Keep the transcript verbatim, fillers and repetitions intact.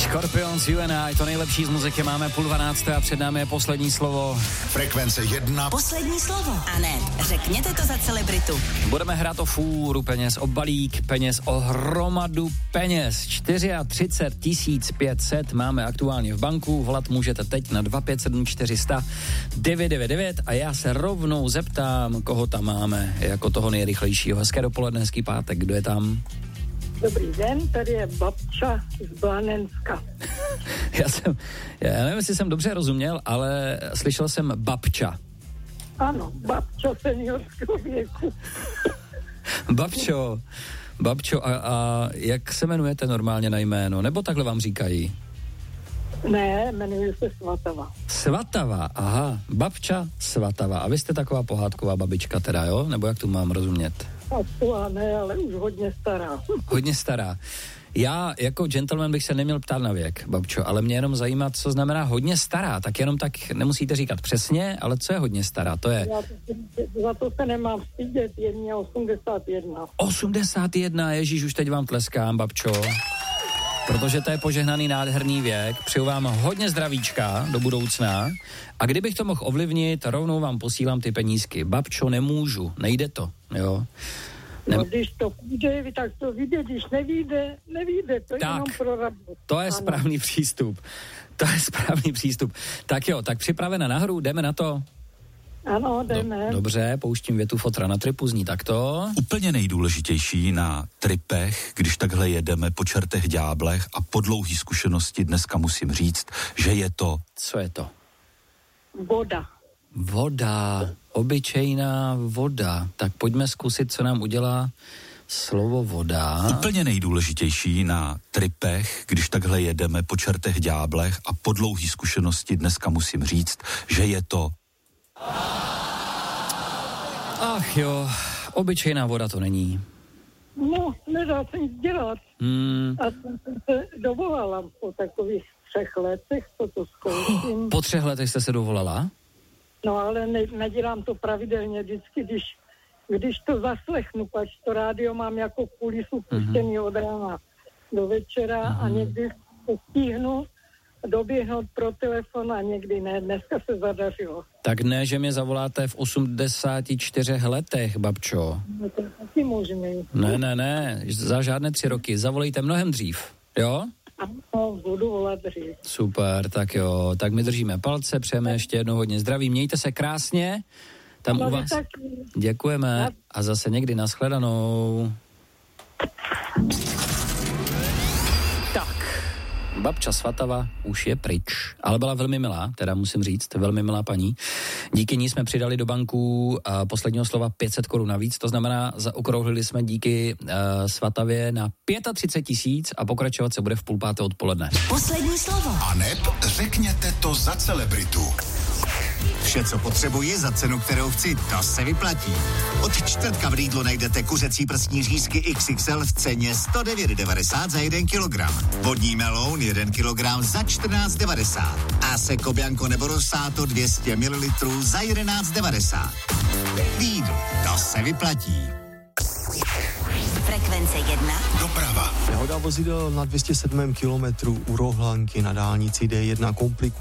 Scorpions, U N I, to nejlepší z muziky, máme půl dvanácté a před námi je poslední slovo. Frekvence jedna. Poslední slovo. A ne, řekněte to za celebritu. Budeme hrát o fůru peněz, o balík peněz, o hromadu peněz. třicet čtyři tisíc pět set máme aktuálně v banku, volat můžete teď na dva pět sedm čtyři sta devět devět devět a já se rovnou zeptám, koho tam máme jako toho nejrychlejšího. Hezké dopoledne, hezký pátek, kdo je tam? Dobrý den, tady je babča z Blanenska. já jsem, já nevím, jestli jsem dobře rozuměl, ale slyšel jsem babča. Ano, babča seniorského věku. Babčo, babčo, a, a jak se jmenujete normálně na jméno? Nebo takhle vám říkají? Ne, jmenuji se Svatava. Svatava, aha, babča Svatava. A vy jste taková pohádková babička teda, jo? Nebo jak tu mám rozumět? A ne, ale už hodně stará. Hodně stará. Já jako gentleman bych se neměl ptát na věk, babčo, ale mě jenom zajímá, co znamená hodně stará. Tak jenom tak nemusíte říkat přesně, ale co je hodně stará, to je... Já to, za to se nemám stydět, je mě osmdesát jedna. osmdesát jedna, ježíš, už teď vám tleskám, babčo. Protože to je požehnaný nádherný věk. Přeju vám hodně zdravíčka do budoucna. A kdybych to mohl ovlivnit, rovnou vám posílám ty penízky. Babčo, nemůžu, nejde to, jo. Nem... No, když to půjde, tak to vyjde, když nevyjde, nevyjde, to je tak, jenom pro radost. To je ano. Správný přístup. To je správný přístup. Tak jo, tak připravena na hru, jdeme na to? Ano, jdeme. Do, dobře, pouštím větu fotra na tripu, zní takto. Úplně nejdůležitější na tripech, když takhle jedeme po čertech ďáblech a po dlouhý zkušenosti dneska musím říct, že je to... Co je to? Voda. Voda, obyčejná voda. Tak pojďme zkusit, co nám udělá slovo voda. Úplně nejdůležitější na tripech, když takhle jedeme po čertech ďáblech a po dlouhý zkušenosti dneska musím říct, že je to... Ach jo, obyčejná voda to není. No, nedá se nic dělat. Hmm. A jsem se dovolala po takových třech letech, co to zkouším. Po třech letech jste se dovolala? No ale ne, nedělám to pravidelně vždycky, když, když to zaslechnu, pač to rádio mám jako kulisu puštěný od rána do večera mm. a někdy to stihnu doběhnout pro telefon a někdy ne. Dneska se zadařilo. Tak ne, že mě zavoláte v osmdesáti čtyřech letech, babčo. No to je taky možný. Ne, ne, ne, za žádné tři roky. Zavolejte mnohem dřív, jo? Ano, budu volat dřív. Super, tak jo, tak my držíme palce, přejeme ještě jednou hodně zdraví, mějte se krásně, tam no, u vás. Tak... Děkujeme a zase někdy nashledanou. Tak, babča Svatava už je pryč, ale byla velmi milá, teda musím říct, velmi milá paní. Díky ní jsme přidali do banku uh, posledního slova pět set korun navíc, to znamená, zaokrouhlili jsme díky uh, Svatavě na třicet pět tisíc a pokračovat se bude v půl páté odpoledne. Poslední slovo. A neb řekněte to za celebritu. Vše, co potřebuji za cenu, kterou chci, to se vyplatí. Od čtvrtka v Lidlu najdete kuřecí prsní řízky X X L v ceně sto devět devadesát za jeden kilogram. Vodní meloun jeden kilogram za čtrnáct devadesát. A Seko Bianco nebo Rosato dvě stě mililitrů za jedenáct devadesát. Lidl, to se vyplatí. Frekvence jedna. Doprava. Nehoda vozidel na dvě stě sedm kilometrů u Rohlanky na dálnici D jedna komplikuje